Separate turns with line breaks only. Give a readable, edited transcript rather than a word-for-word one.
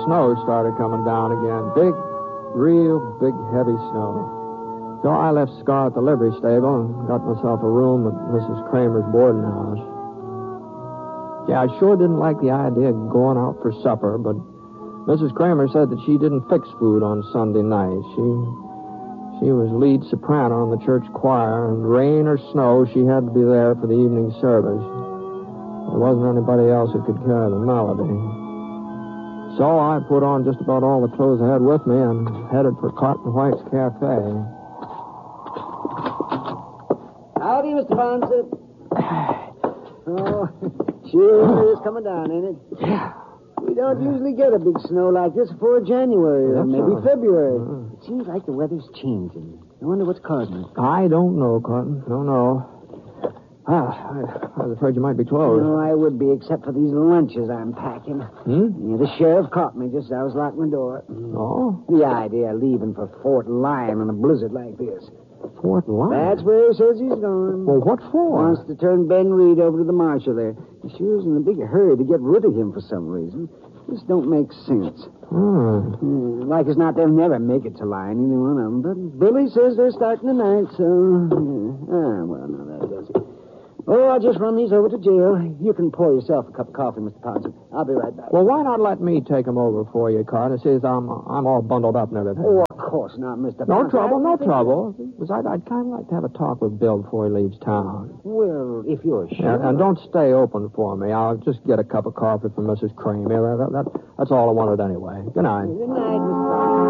snow started coming down again. Big, real big, heavy snow. So I left Scar at the livery stable and got myself a room at Mrs. Kramer's boarding house. Yeah, I sure didn't like the idea of going out for supper, but Mrs. Kramer said that she didn't fix food on Sunday nights. She was lead soprano in the church choir, and rain or snow, she had to be there for the evening service. There wasn't anybody else who could carry the melody. So I put on just about all the clothes I had with me and headed for Cotton White's Cafe.
Howdy, Mr. Bonset. Oh, sure is coming down, ain't it?
Yeah.
We don't usually get a big snow like this before January or maybe February. It seems like the weather's changing. I wonder what's causing it.
I don't know, Cotton. Don't know. I was afraid you might be closed.
No, I would be, except for these lunches I'm packing. Yeah, the sheriff caught me just as I was locking the door.
Oh?
The idea of leaving for Fort Lyon in a blizzard like this.
Fort Lyon?
That's where he says he's going.
Well, what for?
Wants to turn Ben Reed over to the marshal there. He sure is in a big hurry to get rid of him for some reason. This don't make sense. Like as not, they'll never make it to Lyon, either one of them. But Billy says they're starting tonight, so... well, no, that does it. Oh, I'll just run these over to jail. You can pour yourself a cup of coffee, Mr. Ponson. I'll be right back.
Well, why not let me take them over for you, Cotton? It says I'm all bundled up and everything.
Oh, of course not, Mr.
No
Ponson.
trouble. Besides, I'd kind of like to have a talk with Bill before he leaves town.
Well, if you're sure.
And don't stay open for me. I'll just get a cup of coffee from Mrs. Kramer. That's all I wanted anyway. Good night.
Good night, Mr. Ponson.